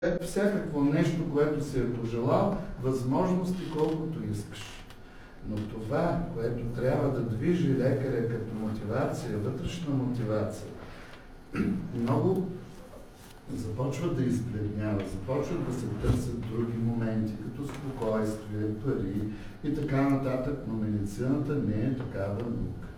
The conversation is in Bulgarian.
всякакво нещо, което си е пожелал, възможности колкото искаш. Но това, което трябва да движи лекаря като мотивация, вътрешна мотивация, много започва да избледнява, започват да се търсят други моменти, като спокойствие, пари и така нататък, но медицината не е такава наука.